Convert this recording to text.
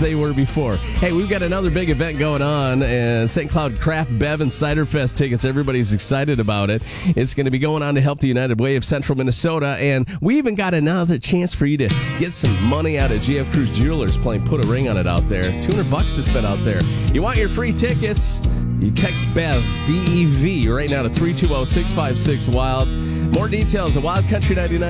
they were before. Hey, we've got another big event going on, St. Cloud Craft Bev and Cider Fest tickets. Everybody's excited about it. It's going to be going on to help the United Way of Central Minnesota, and we even got another chance for you to get some money out of GF Cruz Jewelers playing Put a Ring on It out there. $200 to spend out there. You want your free tickets? You text BEV, B-E-V, right now to 320-656-WILD. More details at Wild Country 99.